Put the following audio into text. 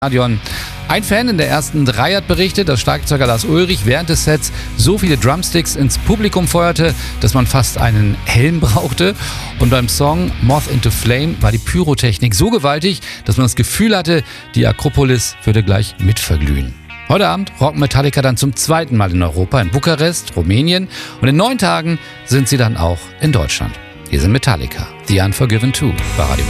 Stadion. Ein Fan in der ersten Reihe hat berichtet, dass Schlagzeuger Lars Ulrich während des Sets so viele Drumsticks ins Publikum feuerte, dass man fast einen Helm brauchte. Und beim Song Moth into Flame war die Pyrotechnik so gewaltig, dass man das Gefühl hatte, die Akropolis würde gleich mitverglühen. Heute Abend rocken Metallica dann zum zweiten Mal in Europa, in Bukarest, Rumänien, und in 9 Tagen sind sie dann auch in Deutschland. Hier sind Metallica, The Unforgiven 2 bei Radio